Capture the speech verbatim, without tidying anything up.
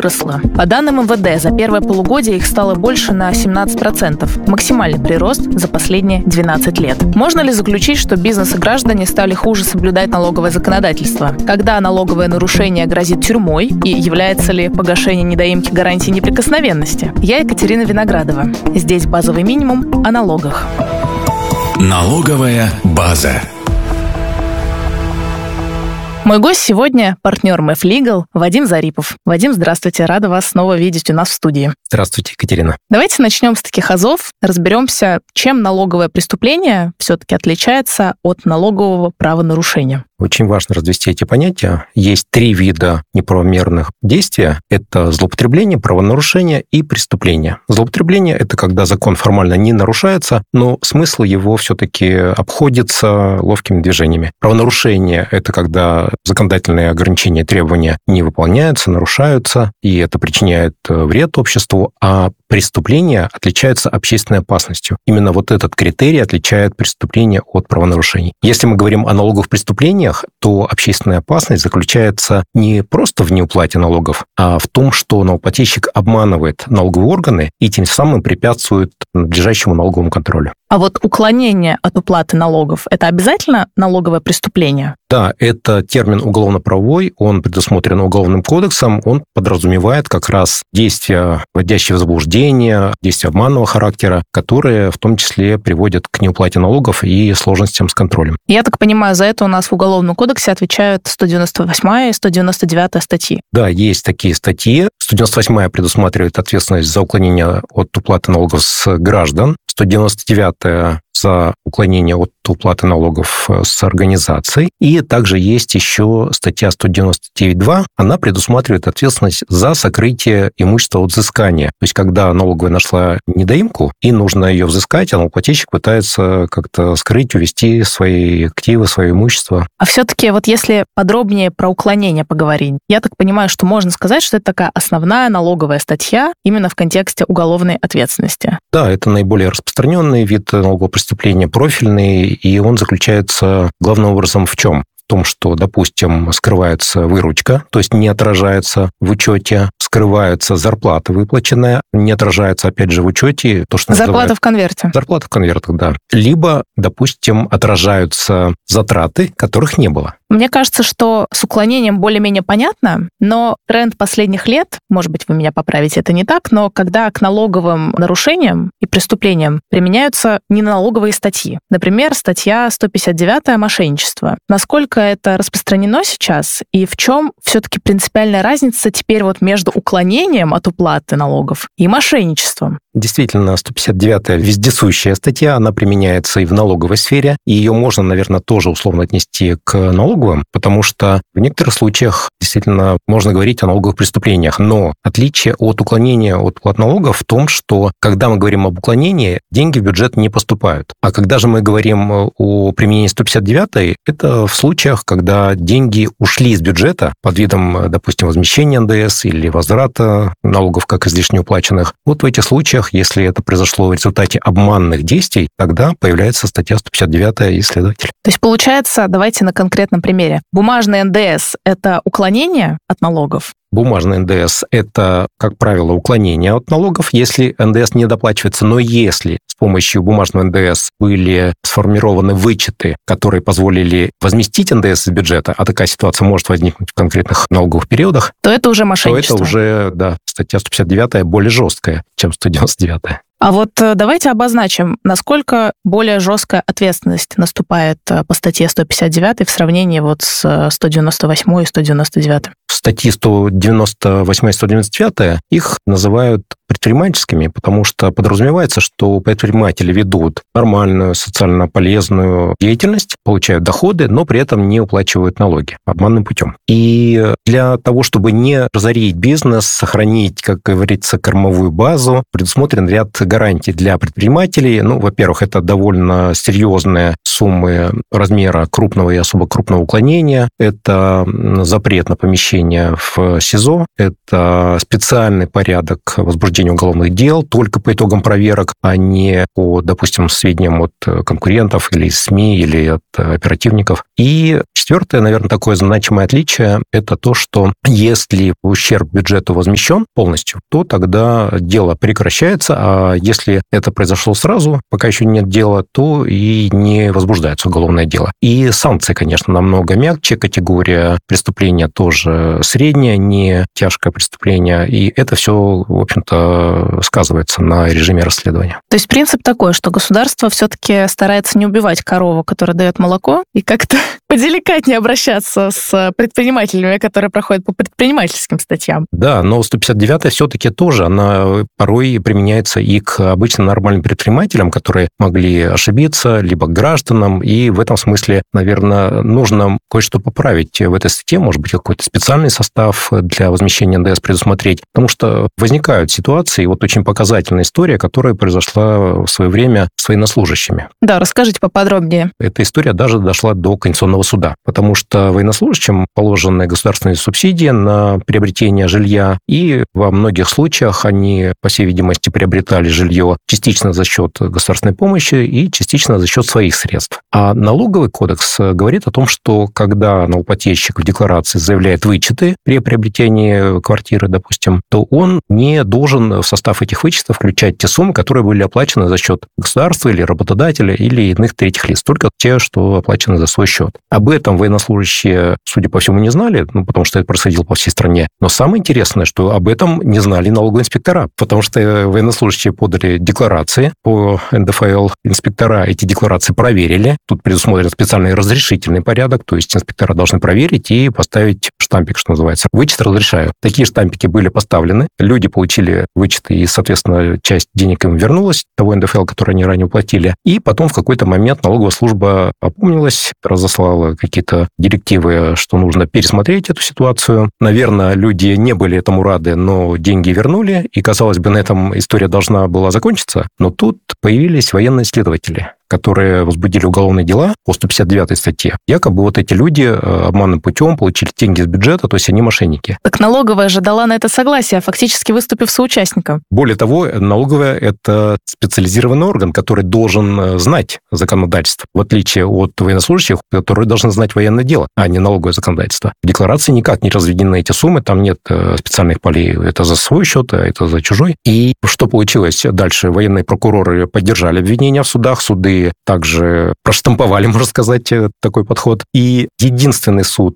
выросла. По данным эм вэ дэ, за первое полугодие их стало больше на семнадцать процентов. Максимальный прирост за последние двенадцать лет. Можно ли заключить, что бизнес и граждане стали хуже соблюдать налоговое законодательство? Когда налоговое нарушение грозит тюрьмой и является ли погашение недоимки гарантией неприкосновенности? Я Екатерина Виноградова. Здесь базовый минимум о налогах. Налоговая база. Мой гость сегодня – партнер эм эф Legal Вадим Зарипов. Вадим, здравствуйте, рада вас снова видеть у нас в студии. Здравствуйте, Екатерина. Давайте начнем с таких азов, разберемся, чем налоговое преступление все-таки отличается от налогового правонарушения. Очень важно развести эти понятия. Есть три вида неправомерных действий. Это злоупотребление, правонарушение и преступление. Злоупотребление – это когда закон формально не нарушается, но смысл его все-таки обходится ловкими движениями. Правонарушение – это когда законодательные ограничения и требования не выполняются, нарушаются, и это причиняет вред обществу, а преступление отличается общественной опасностью. Именно вот этот критерий отличает преступление от правонарушений. Если мы говорим о налоговых преступлениях, то общественная опасность заключается не просто в неуплате налогов, а в том, что налогоплательщик обманывает налоговые органы и тем самым препятствует надлежащему налоговому контролю. А вот уклонение от уплаты налогов – это обязательно налоговое преступление? Да, это термин уголовно-правовой, он предусмотрен Уголовным кодексом, он подразумевает как раз действия, вводящие в заблуждение, действия обманного характера, которые в том числе приводят к неуплате налогов и сложностям с контролем. Я так понимаю, за это у нас в Уголовном кодексе отвечают сто девяносто восьмая и сто девяносто девятая статьи. Да, есть такие статьи. сто девяносто восьмая предусматривает ответственность за уклонение от уплаты налогов с граждан, сто девяносто девятая за уклонение от уплаты налогов с организаций. И также есть еще статья сто девяносто девять два. Она предусматривает ответственность за сокрытие имущества от взыскания. То есть, когда налоговая нашла недоимку, и нужно ее взыскать, а налогоплательщик пытается как-то скрыть, увести свои активы, свое имущество. А все-таки вот если подробнее про уклонение поговорить, я так понимаю, что можно сказать, что это такая основная налоговая статья именно в контексте уголовной ответственности. Да, это наиболее распространенный вид налогового преступления, профильный, и он заключается главным образом в чем? В том, что, допустим, скрывается выручка, то есть не отражается в учете, скрывается зарплата выплаченная, не отражается, опять же, в учете. То, что зарплата называют... в конверте. Зарплата в конвертах, да. Либо, допустим, отражаются затраты, которых не было. Мне кажется, что с уклонением более-менее понятно, но тренд последних лет, может быть, вы меня поправите, это не так, но когда к налоговым нарушениям и преступлениям применяются неналоговые статьи. Например, статья сто пятьдесят девятая «Мошенничество». Насколько это распространено сейчас и в чем все-таки принципиальная разница теперь вот между уклонением от уплаты налогов и мошенничеством? Действительно, сто пятьдесят девятая вездесущая статья, она применяется и в налоговой сфере, и ее можно, наверное, тоже условно отнести к налоговым, потому что в некоторых случаях действительно можно говорить о налоговых преступлениях, но отличие от уклонения от уплат налогов в том, что когда мы говорим об уклонении, деньги в бюджет не поступают. А когда же мы говорим о применении сто пятьдесят девятой, это в случаях, когда деньги ушли из бюджета под видом, допустим, возмещения эн дэ эс или возврата налогов как излишне уплаченных. Вот в этих случаях, если это произошло в результате обманных действий, тогда появляется статья сто пятьдесят девятая и следователь. То есть получается, давайте на конкретном примере. Бумажный эн дэ эс – это уклонение от налогов? Бумажный эн дэ эс – это, как правило, уклонение от налогов, если эн дэ эс не доплачивается. Но если с помощью бумажного эн дэ эс были сформированы вычеты, которые позволили возместить эн дэ эс из бюджета, а такая ситуация может возникнуть в конкретных налоговых периодах, то это уже мошенничество. То это уже, да, статья сто пятьдесят девятая более жесткая, чем сто девяносто девятая. А вот давайте обозначим, насколько более жесткая ответственность наступает по статье сто пятьдесят девятой в сравнении вот с сто девяносто восьмой и сто девяносто девятой. Статьи сто девяносто восьмая и сто девяносто девятая, их называют предпринимательскими, потому что подразумевается, что предприниматели ведут нормальную, социально полезную деятельность, получают доходы, но при этом не уплачивают налоги обманным путем. И для того, чтобы не разорить бизнес, сохранить, как говорится, кормовую базу, предусмотрен ряд гарантий для предпринимателей. Ну, во-первых, это довольно серьезные суммы размера крупного и особо крупного уклонения, это запрет на помещение в СИЗО, это специальный порядок возбуждения возбуждения уголовных дел только по итогам проверок, а не по, допустим, сведениям от конкурентов или СМИ, или от оперативников. И четвертое, наверное, такое значимое отличие – это то, что если ущерб бюджету возмещен полностью, то тогда дело прекращается, а если это произошло сразу, пока еще нет дела, то и не возбуждается уголовное дело. И санкции, конечно, намного мягче, категория преступления тоже средняя, не тяжкое преступление, и это все, в общем-то, сказывается на режиме расследования. То есть принцип такой, что государство все-таки старается не убивать корову, которая дает молоко, и как-то поделикатнее обращаться с предпринимателями, которые проходят по предпринимательским статьям. Да, но сто пятьдесят девятая все-таки тоже, она порой применяется и к обычным нормальным предпринимателям, которые могли ошибиться, либо к гражданам, и в этом смысле, наверное, нужно кое-что поправить в этой статье, может быть, какой-то специальный состав для возмещения эн дэ эс предусмотреть, потому что возникают ситуации, вот очень показательная история, которая произошла в свое время с военнослужащими. Да, расскажите поподробнее. Эта история даже дошла до Конституционного суда, потому что военнослужащим положены государственные субсидии на приобретение жилья, и во многих случаях они, по всей видимости, приобретали жилье частично за счет государственной помощи и частично за счет своих средств. А налоговый кодекс говорит о том, что когда налогоплательщик в декларации заявляет вычеты при приобретении квартиры, допустим, то он не должен в состав этих вычетов включать те суммы, которые были оплачены за счет государства или работодателя или иных третьих лиц, только те, что оплачены за свой счет. Об этом военнослужащие, судя по всему, не знали, ну, потому что это происходило по всей стране. Но самое интересное, что об этом не знали налоговые инспектора, потому что военнослужащие подали декларации по эн дэ эф эл, инспектора эти декларации проверили. Тут предусмотрен специальный разрешительный порядок, то есть инспектора должны проверить и поставить штампик, что называется. Вычет разрешаю. Такие штампики были поставлены, люди получили вычеты, и, соответственно, часть денег им вернулась, того эн дэ эф эл, который они ранее уплатили. И потом в какой-то момент налоговая служба опомнилась, разослала какие-то директивы, что нужно пересмотреть эту ситуацию. Наверное, люди не были этому рады, но деньги вернули, и, казалось бы, на этом история должна была закончиться. Но тут появились военные следователи, которые возбудили уголовные дела по сто пятьдесят девятой статье. Якобы вот эти люди обманным путем получили деньги из бюджета, то есть они мошенники. Так налоговая же дала на это согласие, фактически выступив соучастником. Более того, налоговая – это специализированный орган, который должен знать законодательство, в отличие от военнослужащих, которые должны знать военное дело, а не налоговое законодательство. В декларации никак не разведены эти суммы, там нет специальных полей. Это за свой счет, а это за чужой. И что получилось дальше? Военные прокуроры поддержали обвинения в судах, суды также проштамповали, можно сказать, такой подход. И единственный суд